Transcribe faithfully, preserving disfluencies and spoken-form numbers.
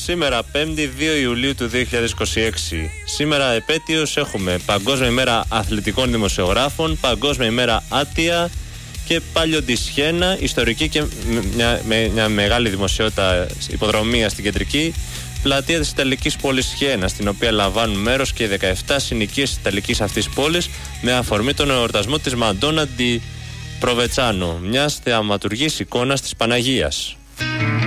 Σήμερα πέμπτη δύο Ιουλίου του δύο χιλιάδες είκοσι έξι. Σήμερα επέτειος έχουμε Παγκόσμια ημέρα αθλητικών δημοσιογράφων, Παγκόσμια ημέρα άτια και Παλιοντισχένα, ιστορική και μια, με, μια μεγάλη δημοσιότητα υποδρομία στην κεντρική πλατεία της Ιταλικής πόλης Σιένα, στην οποία λαμβάνουν μέρος και οι δεκαεπτά συνοικίες της Ιταλικής αυτής πόλης με αφορμή τον εορτασμό της Μαντόνα ντι Προβετσάνο, μιας θεαματουργής εικόνας της Παναγίας.